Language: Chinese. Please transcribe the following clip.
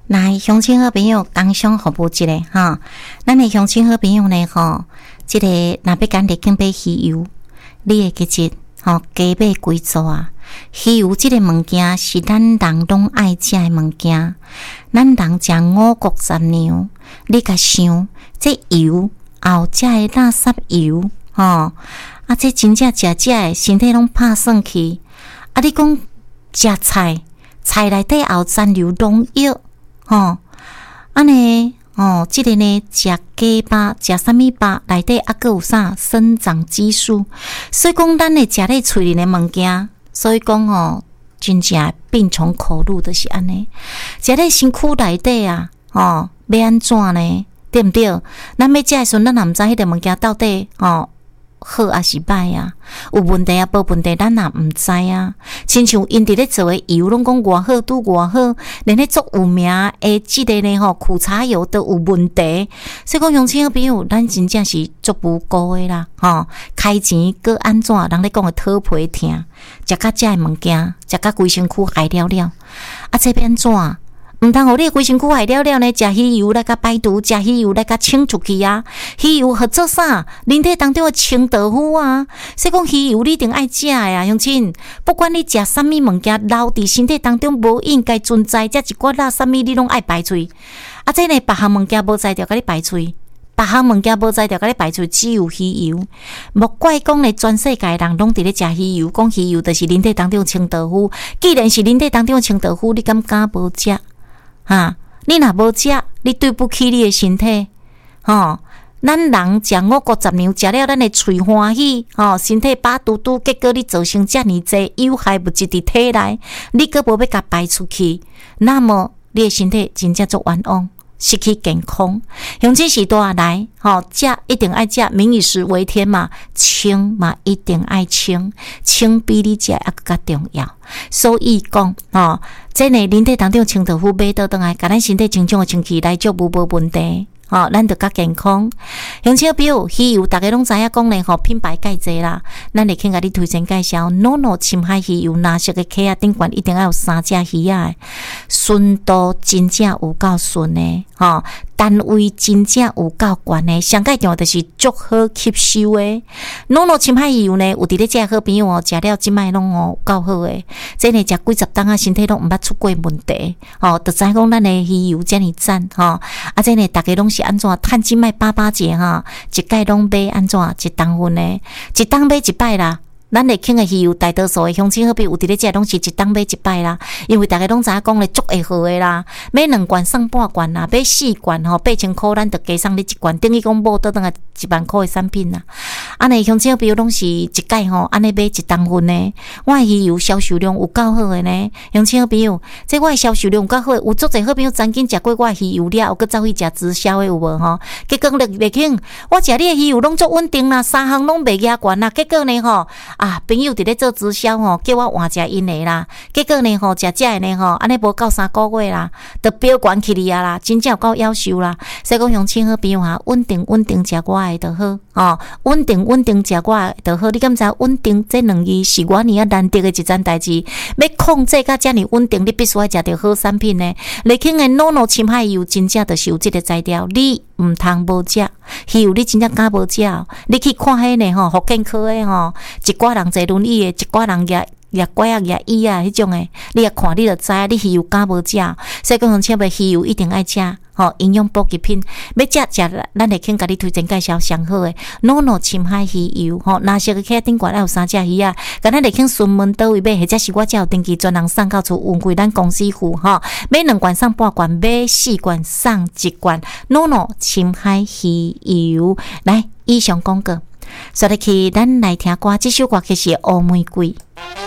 来，乡亲好朋友，工商服务一下哈。咱的乡亲好朋友呢，这个若要揀日经买鱼油，你会记住加买几组啊？鱼油这个物件是咱人拢爱食的物件，咱人食5穀杂粮，你甲想，这油后食的垃圾油，这真正食的身体拢拍算去。你讲食菜内底后残留农药。安尼这个呢，食鸡巴，食啥物巴，内底还有啥生长激素，所以讲咱的食咧嘴里的物件，所以讲真正病从口入就是安尼，食咧身躯内底啊，要安怎呢？对不对？咱要食的时阵，咱也毋知迄个物件到底好还是歹啊？有问题啊，无问题，咱也毋知啊。亲像因伫咧做的油，拢讲偌好，拄偌好，连咧足有名的即个呢苦茶油都有问题。所以讲，乡亲好朋友，咱真正是足无辜的啦，开钱搁安怎？人咧讲的讨皮疼，食甲遮的物件，食甲规身躯害了了，这要安怎？毋通互你规身躯害了了呢？食鱼油来甲排毒，食鱼油来甲清出去啊！鱼油合做啥？人体当中的清豆腐啊！所以讲鱼油你一定爱食呀，乡亲。不管你食啥物物件，留伫身体当中无应该存在，这一寡啦啥物你拢爱排除。这呢别项物件无在着，甲你排除。别项物件无在着，甲你排除，只有鱼油。莫怪讲咧，全世界人拢伫咧食鱼油，讲鱼油就是人体当中清豆腐。既然是人体当中清豆腐，你敢无食？你若无食，你对不起你的身体。咱人食5穀杂粮，食了咱的喙欢喜，身体饱嘟嘟，结果你造成遮尔济有害物质伫体内，你阁无要甲排出去，那么你的身体真正足冤枉，失去健康。乡亲时代来，食一定爱食，民以食为天嘛，清嘛一定爱清，清比你食还更加重要。所以讲，这呢人体当中清豆腐买倒转来，甲咱身体清爽的清气来足无问题。咱就较健康。乡亲朋友，鱼油大家拢知影讲咧，品牌介济啦，咱会去甲你推荐介绍。NONO 深海鱼油，蓝色的壳啊，顶悬一定要有3只鱼啊，纯度真正有够纯的，单位真正有够悬的，上介重要就是足好吸收的。NONO 深海鱼油呢，有伫咧食好朋友食了即摆拢有够好的，这呢食几十档啊，身体拢毋捌出过问题，就知讲咱的鱼油遮尔赞，这呢大家拢是安怎趁即摆8折一概拢买安怎一档份呢？一档买一摆啦。咱会肯的鱼油，大多数的乡亲好朋友有伫咧食，拢是一档买一摆啦。因为大家拢知影讲咧足会好的啦，买2罐送半罐啦，买4罐8,000块，咱就加送你1罐，等于讲买倒转来1万块的产品啦。安尼乡亲好朋友拢是一概安尼买一档份呢。我的鱼油销售量有够好的呢，乡亲好朋友，这我的销售量有够好，有足侪好朋友曾经食过我的鱼油了，有搁走去食直销的有无结果咧肯，我食你的鱼油拢足稳定啦，3项拢袂牙悬啦，结果呢朋友伫咧做直销叫我换食因的啦，结果呢食的呢安尼无够3个月啦，就飙悬起哩啊啦，真正有够夭寿啦。所以讲乡亲好朋友稳定食我的就好，稳定食我的就好。你敢知稳定这2字是我呢难得的一件代志？要控制甲遮尔稳定，你必须要食到好产品呢。雷肯的 NONO 深海油真正就是有这个材料，你毋通无食，鱼油你真正敢无食？你去看迄呢福建科的一寡人坐轮椅的，一寡人也拐啊也椅啊，迄种诶，你也看你就知，你鱼油敢无食？所以讲乡亲们，鱼油一定爱食，营养补给品，要食，咱会肯甲你推荐介绍上好诶 NONO 深海鱼油，蓝色的壳顶悬要有3只鱼啊，甲咱会肯询问倒位买，或者是我只有登记专人送到厝，运归咱公司付买2罐送半罐，买4罐送1罐 NONO 深海鱼油。来，以上广告，说入去，咱来听歌，这首歌曲是《乌玫瑰》。